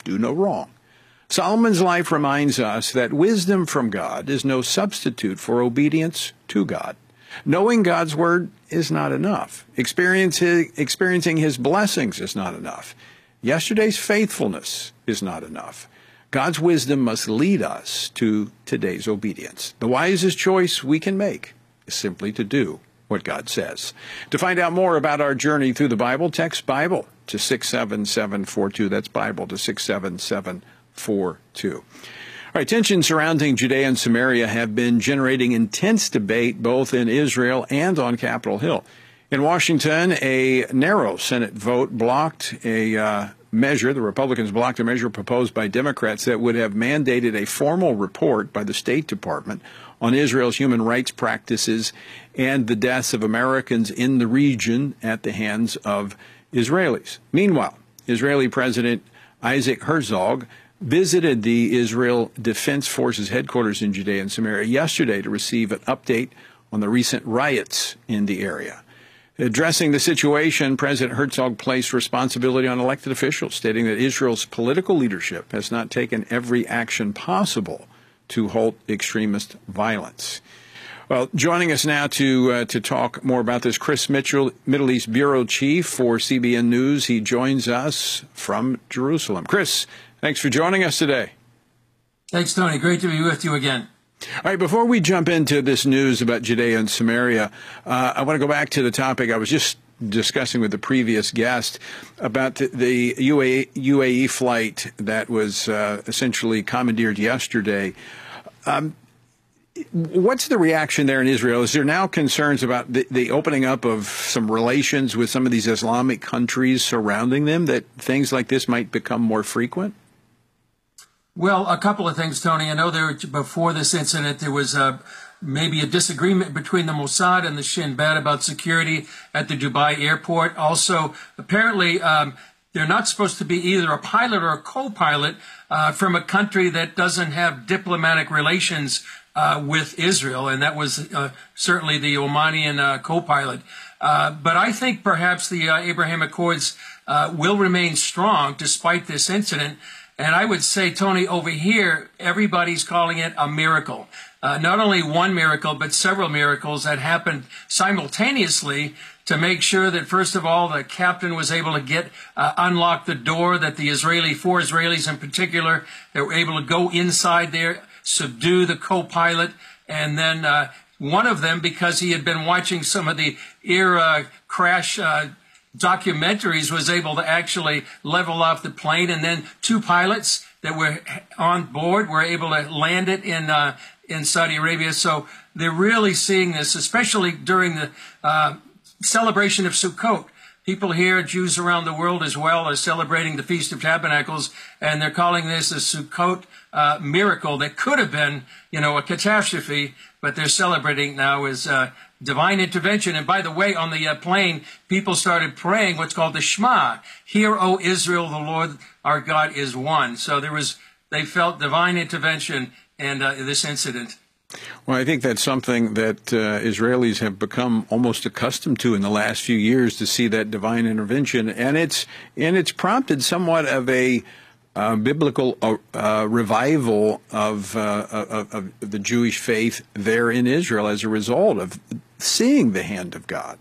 do no wrong. Solomon's life reminds us that wisdom from God is no substitute for obedience to God. Knowing God's word is not enough. Experiencing his blessings is not enough. Yesterday's faithfulness is not enough. God's wisdom must lead us to today's obedience. The wisest choice we can make is simply to do what God says. To find out more about our journey through the Bible, text Bible to 67742. That's Bible to 67742. All right, tensions surrounding Judea and Samaria have been generating intense debate both in Israel and on Capitol Hill. In Washington, a narrow Senate vote blocked a measure. The Republicans blocked a measure proposed by Democrats that would have mandated a formal report by the State Department on Israel's human rights practices and the deaths of Americans in the region at the hands of Israelis. Meanwhile, Israeli President Isaac Herzog visited the Israel Defense Forces headquarters in Judea and Samaria yesterday to receive an update on the recent riots in the area. Addressing the situation, President Herzog placed responsibility on elected officials, stating that Israel's political leadership has not taken every action possible to halt extremist violence. Well, joining us now to talk more about this, Chris Mitchell, Middle East Bureau Chief for CBN News. He joins us from Jerusalem. Chris, thanks for joining us today. Thanks, Tony. Great to be with you again. All right, before we jump into this news about Judea and Samaria, I want to go back to the topic I was just discussing with the previous guest about the UAE flight that was essentially commandeered yesterday. What's the reaction there in Israel? Is there now concerns about the opening up of some relations with some of these Islamic countries surrounding them, that things like this might become more frequent? Well, a couple of things, Tony. I know before this incident, there was maybe a disagreement between the Mossad and the Shin Bet about security at the Dubai airport. Also, apparently, they're not supposed to be either a pilot or a co-pilot from a country that doesn't have diplomatic relations with Israel, and that was certainly the Omanian co-pilot. But I think perhaps the Abraham Accords will remain strong despite this incident. And I would say, Tony, over here, everybody's calling it a miracle. Not only one miracle, but several miracles that happened simultaneously to make sure that, first of all, the captain was able to unlock the door, that four Israelis in particular, they were able to go inside there, subdue the co-pilot, and then one of them, because he had been watching some of the air crash documentaries, was able to actually level off the plane, and then two pilots that were on board were able to land it in Saudi Arabia. So they're really seeing this, especially during the celebration of Sukkot. People here, Jews around the world as well, are celebrating the Feast of Tabernacles, and they're calling this a Sukkot miracle that could have been, a catastrophe, but they're celebrating now as divine intervention. And by the way, on the plane, people started praying what's called the Shema. Hear, O Israel, the Lord our God is one. So they felt divine intervention in this incident. Well, I think that's something that Israelis have become almost accustomed to in the last few years, to see that divine intervention, and it's prompted somewhat of a biblical revival of the Jewish faith there in Israel as a result of seeing the hand of God.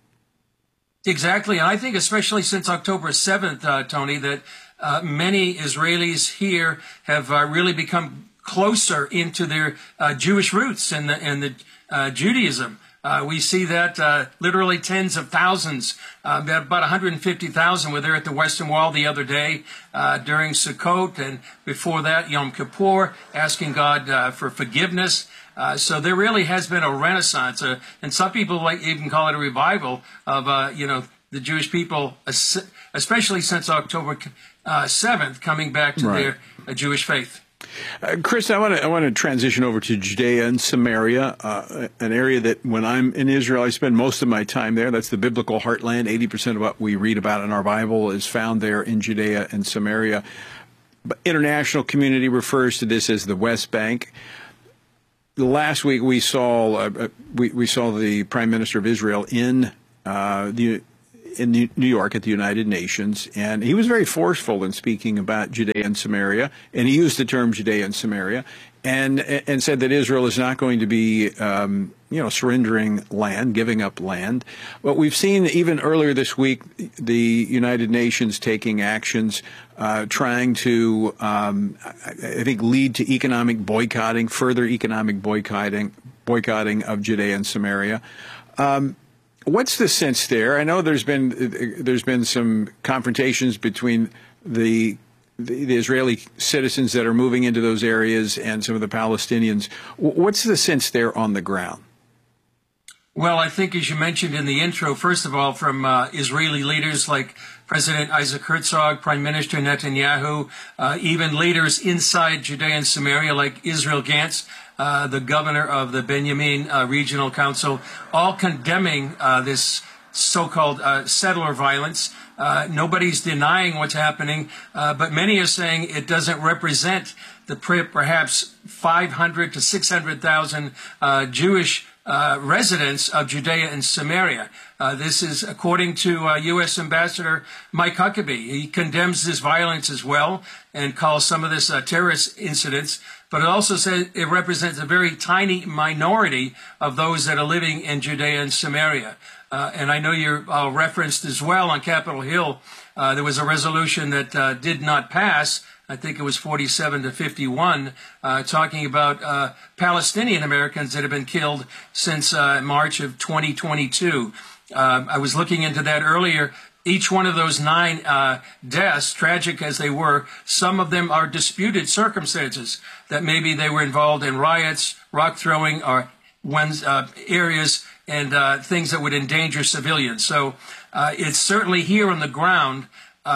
Exactly, and I think especially since October 7th, Tony, that many Israelis here have really become closer into their Jewish roots and the Judaism. We see that literally tens of thousands, about 150,000 were there at the Western Wall the other day during Sukkot, and before that Yom Kippur, asking God for forgiveness. So there really has been a renaissance, and some people even call it a revival of the Jewish people, especially since October 7th, coming back to their Jewish faith. Chris, I want to transition over to Judea and Samaria, an area that when I'm in Israel, I spend most of my time there. That's the biblical heartland. 80% of what we read about in our Bible is found there in Judea and Samaria. But international community refers to this as the West Bank. Last week we saw the Prime Minister of Israel in in New York at the United Nations, and he was very forceful in speaking about Judea and Samaria, and he used the term Judea and Samaria, and said that Israel is not going to be surrendering land, giving up land. But we've seen even earlier this week the United Nations taking actions trying to, I think, lead to economic boycotting, further economic boycotting of Judea and Samaria. What's the sense there? I know there's been some confrontations between the Israeli citizens that are moving into those areas and some of the Palestinians. What's the sense there on the ground? Well, I think, as you mentioned in the intro, first of all, from Israeli leaders like President Isaac Herzog, Prime Minister Netanyahu, even leaders inside Judea and Samaria like Israel Gantz, the governor of the Benjamin Regional Council, all condemning this so-called settler violence. Nobody's denying what's happening, but many are saying it doesn't represent the perhaps 500 to 600,000 Jewish residents of Judea and Samaria. This is according to U.S. Ambassador Mike Huckabee. He condemns this violence as well and calls some of this terrorist incidents, but it also says it represents a very tiny minority of those that are living in Judea and Samaria. And I know you're referenced as well on Capitol Hill. There was a resolution that did not pass. I think it was 47 to 51, talking about Palestinian Americans that have been killed since March of 2022. I was looking into that earlier. Each one of those 9 deaths, tragic as they were, some of them are disputed circumstances, that maybe they were involved in riots, rock throwing, or areas and things that would endanger civilians. So it's certainly here on the ground.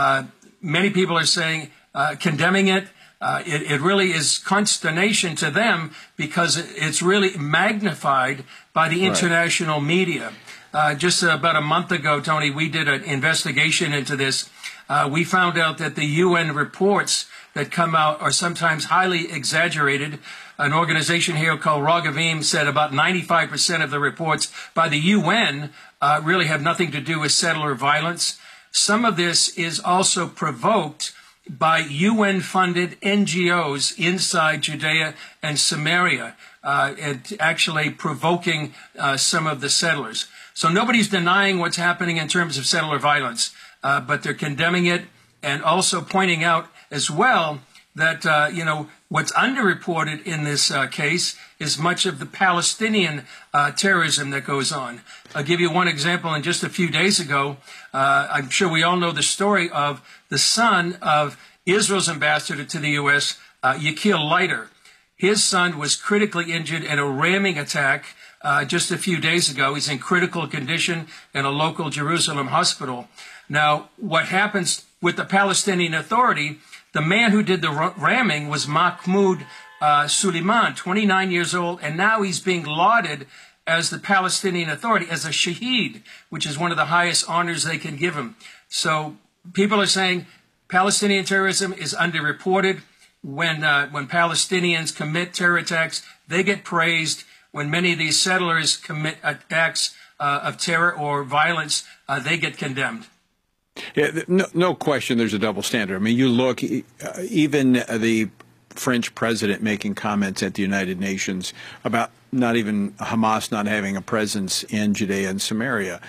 Many people are saying, condemning it. It really is consternation to them because it's really magnified by the international media. Just about a month ago, Tony, we did an investigation into this. We found out that the UN reports that come out are sometimes highly exaggerated. An organization here called Ragavim said about 95% of the reports by the UN really have nothing to do with settler violence. Some of this is also provoked by UN-funded NGOs inside Judea and Samaria, and actually provoking some of the settlers. So nobody's denying what's happening in terms of settler violence, but they're condemning it and also pointing out as well that, what's underreported in this case is much of the Palestinian terrorism that goes on. I'll give you one example. And just a few days ago, I'm sure we all know the story of the son of Israel's ambassador to the U.S., Yechiel Leiter. His son was critically injured in a ramming attack just a few days ago. He's in critical condition in a local Jerusalem hospital. Now, what happens with the Palestinian Authority, the man who did the ramming was Mahmoud Suleiman, 29 years old, and now he's being lauded as the Palestinian Authority, as a shaheed, which is one of the highest honors they can give him. So people are saying Palestinian terrorism is underreported. When Palestinians commit terror attacks, they get praised. When many of these settlers commit acts of terror or violence, they get condemned. Yeah, no question there's a double standard. I mean, you look, even the French president making comments at the United Nations about not even Hamas not having a presence in Judea and Samaria.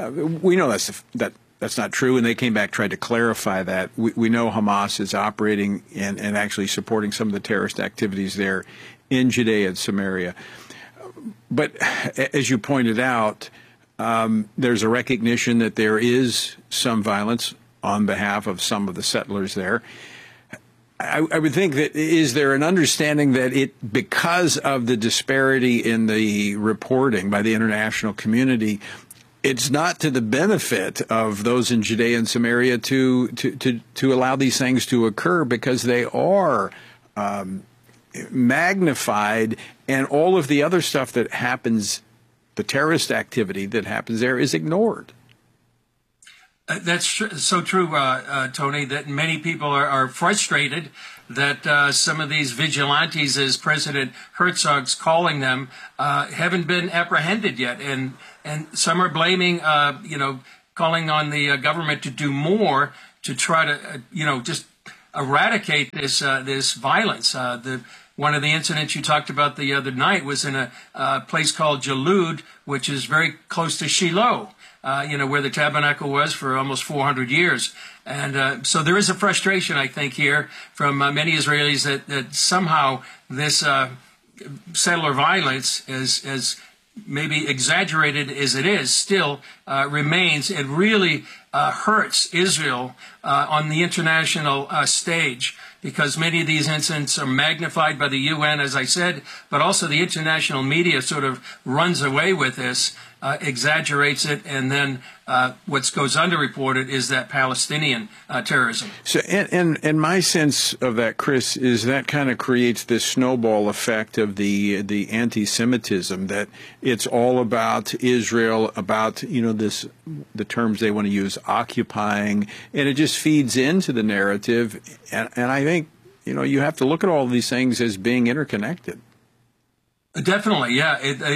We know that's not true, and they came back, tried to clarify that. We know Hamas is operating and actually supporting some of the terrorist activities there in Judea and Samaria. But as you pointed out, there's a recognition that there is some violence on behalf of some of the settlers there. I would think that, is there an understanding that because of the disparity in the reporting by the international community, it's not to the benefit of those in Judea and Samaria to allow these things to occur, because they are magnified, and all of the other stuff that happens, the terrorist activity that happens there, is ignored? That's so true, Tony, that many people are frustrated that some of these vigilantes, as President Herzog's calling them, haven't been apprehended yet. And some are blaming, calling on the government to do more to try to, just eradicate this violence. One of the incidents you talked about the other night was in a place called Jalud, which is very close to Shiloh, where the tabernacle was for almost 400 years. And so there is a frustration, I think, here from many Israelis that somehow this settler violence, as maybe exaggerated as it is, still remains. It really hurts Israel on the international stage, because many of these incidents are magnified by the UN, as I said, but also the international media sort of runs away with this, exaggerates it, and then what goes underreported is that Palestinian terrorism. So, and my sense of that, Chris, is that kind of creates this snowball effect of the anti-Semitism, that it's all about Israel, about the terms they want to use, occupying, and it just feeds into the narrative. And I think you have to look at all of these things as being interconnected. Definitely, yeah.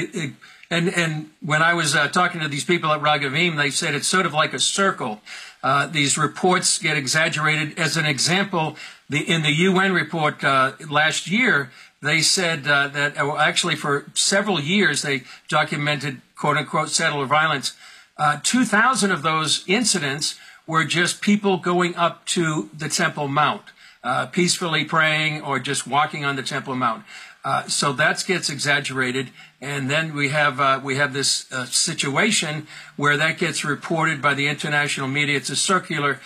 And when I was talking to these people at Ragavim, they said it's sort of like a circle. These reports get exaggerated. As an example, in the UN report last year, they said that actually for several years they documented quote-unquote settler violence. 2,000 of those incidents were just people going up to the Temple Mount, peacefully praying or just walking on the Temple Mount. So that gets exaggerated, and then we have this situation where that gets reported by the international media. It's a circular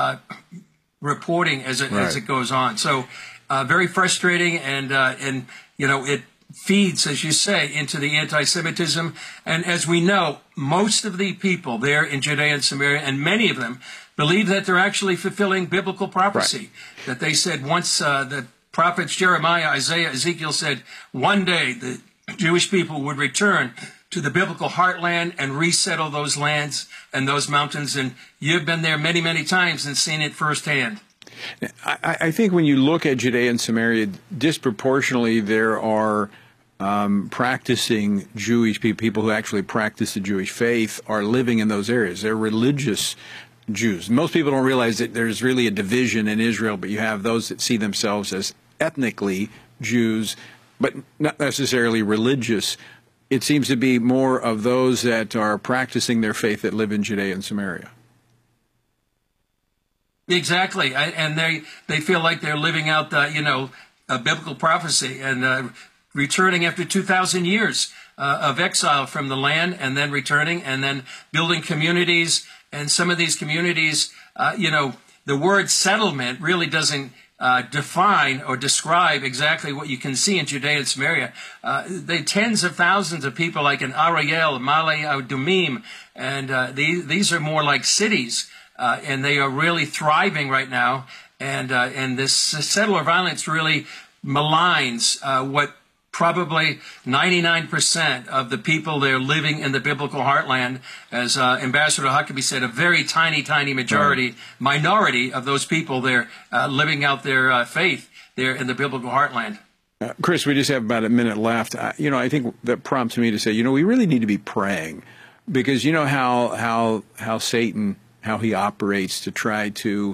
reporting as it goes on. So very frustrating, and it feeds, as you say, into the anti-Semitism. And as we know, most of the people there in Judea and Samaria, and many of them, believe that they're actually fulfilling biblical prophecy. Right. That they said once the prophets Jeremiah, Isaiah, Ezekiel said one day the Jewish people would return to the biblical heartland and resettle those lands and those mountains. And you've been there many, many times and seen it firsthand. I think when you look at Judea and Samaria, disproportionately there are practicing Jewish people who actually practice the Jewish faith are living in those areas. They're religious Jews. Most people don't realize that there's really a division in Israel, but you have those that see themselves as ethnically Jews, but not necessarily religious. It seems to be more of those that are practicing their faith that live in Judea and Samaria. Exactly, and they feel like they're living out a biblical prophecy and returning after 2,000 years of exile from the land, and then returning and then building communities. And some of these communities, the word settlement really doesn't define or describe exactly what you can see in Judea and Samaria. They tens of thousands of people, like in Ariel, Male Adumim, and these are more like cities, and they are really thriving right now. And this settler violence really maligns what probably 99% of the people there living in the biblical heartland. As Ambassador Huckabee said, a very tiny minority of those people there living out their faith there in the biblical heartland. Chris, we just have about a minute left. I think that prompts me to say, we really need to be praying, because you know how Satan, how he operates to try to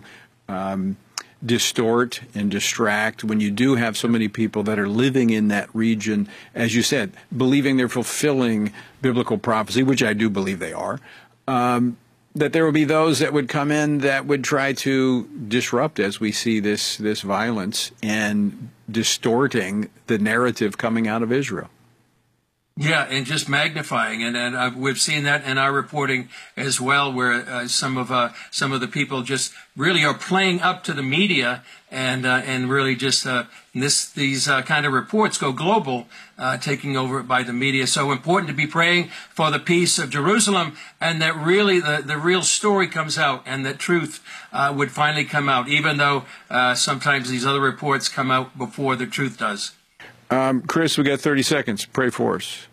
distort and distract when you do have so many people that are living in that region, as you said, believing they're fulfilling biblical prophecy, which I do believe they are, that there will be those that would come in that would try to disrupt, as we see this violence and distorting the narrative coming out of Israel. Yeah, and just magnifying, and we've seen that in our reporting as well, where some of the people just really are playing up to the media, and really just these kind of reports go global, taking over by the media. So important to be praying for the peace of Jerusalem, and that really the real story comes out, and that truth would finally come out, even though sometimes these other reports come out before the truth does. Chris, we got 30 seconds. Pray for us.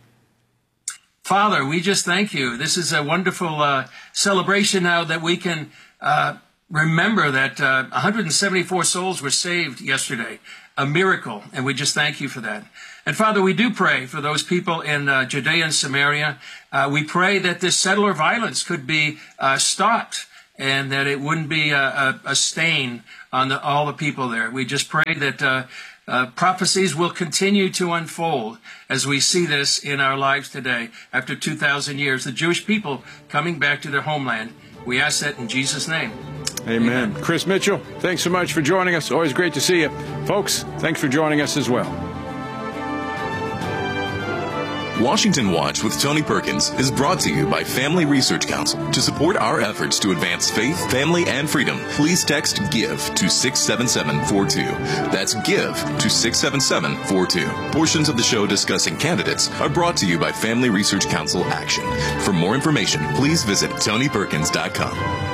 Father, we just thank you. This is a wonderful celebration now that we can remember that 174 souls were saved yesterday, a miracle, and we just thank you for that. And Father, we do pray for those people in Judea and Samaria. We pray that this settler violence could be stopped and that it wouldn't be a stain on all the people there. We just pray that prophecies will continue to unfold as we see this in our lives today after 2,000 years, the Jewish people coming back to their homeland. We ask that in Jesus' name. Amen. Chris Mitchell, thanks so much for joining us. Always great to see you. Folks, thanks for joining us as well. Washington Watch with Tony Perkins is brought to you by Family Research Council. To support our efforts to advance faith, family, and freedom, please text GIVE to 67742. That's GIVE to 67742. Portions of the show discussing candidates are brought to you by Family Research Council Action. For more information, please visit TonyPerkins.com.